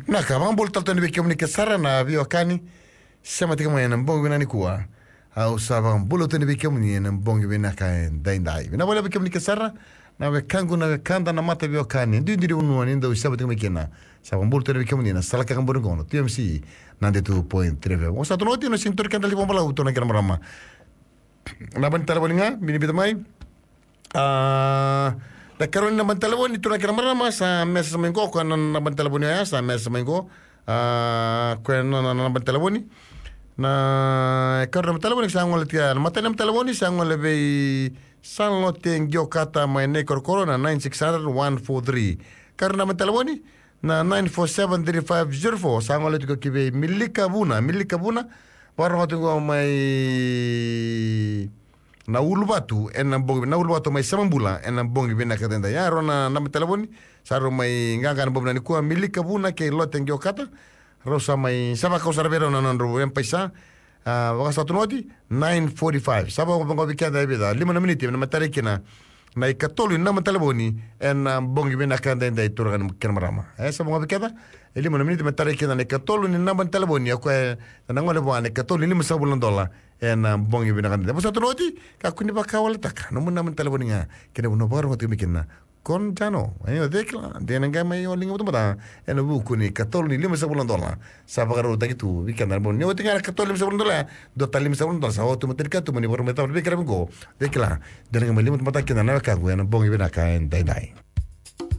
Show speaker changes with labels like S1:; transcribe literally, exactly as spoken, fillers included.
S1: Na ka bang bol talto ni bekem ni kesara na bio kani sama tika mai nan bongi nani kuwa au sabang bolo tani bekem ni nan bongi bena ka dai dai na bola bekem ni kesara na be kangu na kanda na mata bio kani ndi ndi unu ni ndo sama tika mekena sabang bol tani bekem ni na sala ka ngambon gono T M C ninety-two point three o sa tono tino sintor kan dali bombala uto na kira marama na ban talaboninga mini bitamai ah da karon na bantalabon ito na kinamara sa mesa sa mingko kung na bantalabon niya sa mesa sa mingko kung na na bantalabon na karon na bantalabon sa ngol tiya na mata na bantalabon sa ngol lebe sa ngol ting Yokata may ne korkoro na nine six zero one four three karon na bantalabon na nine four seven three five zero four sa ngol ito kibe milika buna milika buna parang ito ko may na ulubatu en na bongi na ulubatu mai samambula en na bongi bena katenda ya rona na telefoni saro mai nganga na bomna ni ku milika buna ke loten Yokata rosa mai saba ko sarbero na non ro en paisa waka satu noti nine forty-five saba ko bongo bikenda bida lima na minute na matari kina na ikatolo na telefoni en na bongi bena katenda itura kan kermarama eh saba bongo bikenda lima na minute matari kina na ikatolo ni na telefoni ko na ngole bo ane ikatolo lima sabulan dola en bongi bina kan tapi satu noti kaku ni bakawal tak no mun naman telefon nga kene no baro ngati mikina kon jano ayo dekla de nga may oling mo tumata en buku ni katol ni lima sa bulan dola sa pagaro tagitu bikana bon ni oti nga katol lima sa bulan dola do talim sa bulan dola sa oto materka tu mani baro meta bikara go dekla de nga may lima tumata kina na kaku en bongi bina kan dai dai